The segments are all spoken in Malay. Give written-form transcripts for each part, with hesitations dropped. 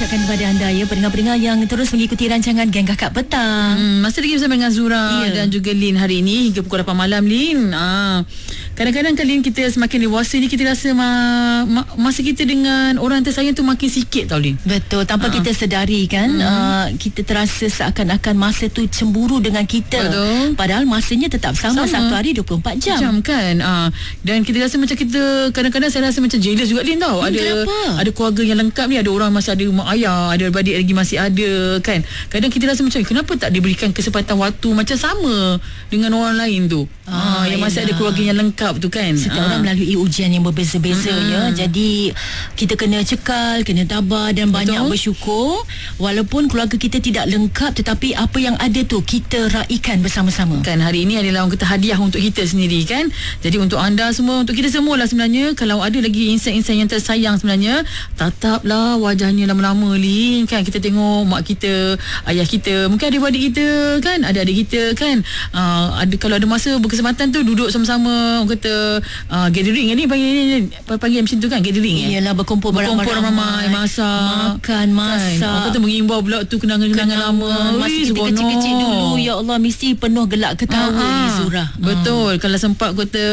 ucapkan kepada anda ya, pendengar-pendengar yang terus mengikuti rancangan Geng Kakak Petang. Masih lagi bersama dengan Zura dan juga Lin hari ini hingga pukul 8 malam, Lin. Kadang-kadang kan Lin, kita semakin dewasa ni kita rasa masa kita dengan orang tersayang tu makin sikit tau, Lin. Betul, tanpa kita sedari kan. Kita terasa seakan-akan masa tu cemburu dengan kita. Betul. Padahal masanya tetap sama. Satu hari 24 jam kan. Dan kita rasa macam kita kadang-kadang saya rasa macam jealous juga, Lin, tau. Ada keluarga yang lengkap ni, ada orang masih ada mak ayah, ada adik lagi masih ada kan. Kadang kita rasa macam kenapa tak diberikan kesempatan waktu macam sama dengan orang lain tu. Yang masih ada keluarga yang lengkap tu kan. Setiap orang melalui ujian yang berbeza-beza ya. Jadi kita kena cekal, kena tabah dan banyak bersyukur. Walaupun keluarga kita tidak lengkap, tetapi apa yang ada tu kita raikan bersama-sama. Kan hari ini adalah orang kata hadiah untuk kita sendiri kan. Jadi untuk anda semua, untuk kita semua lah sebenarnya, kalau ada lagi insan-insan yang tersayang sebenarnya, tataplah wajahnya lama-lama, Lin, kan. Kita tengok mak kita, ayah kita, mungkin adik-adik kita kan, adik-adik kita kan, kalau ada masa berkesempatan tu duduk sama-sama, orang kata gathering ni panggil macam tu kan, gathering. Iyalah, berkumpul ramai-ramai, masak, makan, masak kan. Orang kata mengimbau pula tu kenangan-kenangan lama masa kita kecil-kecil dulu. Ya Allah, mesti penuh gelak ketawa ni, Zura. Betul. Kalau sempat kata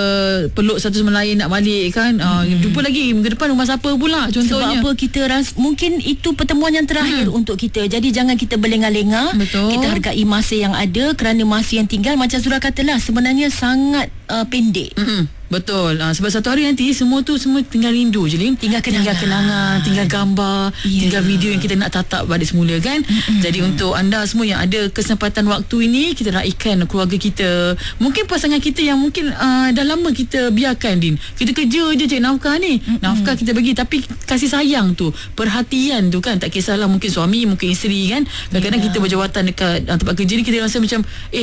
peluk satu sama lain nak balik kan, jumpa lagi minggu depan rumah siapa pula contohnya. Sebab apa, kita mungkin itu pertemuan yang terakhir untuk kita. Jadi jangan kita berlengah-lengah. Betul. Kita hargai masa yang ada, kerana masa yang tinggal, macam Zura katalah, sebenarnya sangat pendek. Betul. Sebab satu hari nanti semua tinggal rindu je, Lin. Tinggal kenangan, tinggal gambar, tinggal video yang kita nak tatap balik semula kan. Jadi untuk anda semua yang ada kesempatan waktu ini, kita raikan keluarga kita. Mungkin pasangan kita yang mungkin dah lama kita biarkan, Lin. Kita kerja je cari nafkah ni. Nafkah kita bagi, tapi kasih sayang tu, perhatian tu kan, tak kisahlah mungkin suami, mungkin isteri kan. Kadang-kadang kita berjawatan dekat tempat kerja ni, kita rasa macam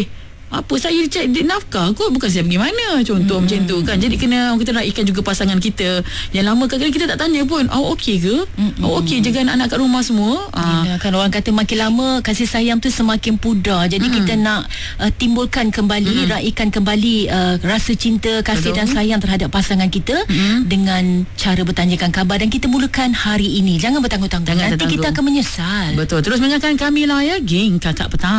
apa saya cari nafkah kot, bukan saya pergi mana, contoh macam tu kan. Jadi kena kita raikan juga pasangan kita yang lama. Kadang-kadang kita tak tanya pun, okey ke, okey jaga anak-anak kat rumah semua. Kan orang kata makin lama kasih sayang tu semakin pudar. Jadi kita nak timbulkan kembali, raikan kembali rasa cinta, kasih dan sayang terhadap pasangan kita dengan cara bertanyakan khabar. Dan kita mulakan hari ini, jangan bertanggung-tanggung, nanti kita akan menyesal. Betul. Terus mendengarkan kami lah ya, Geng Kakak Petang.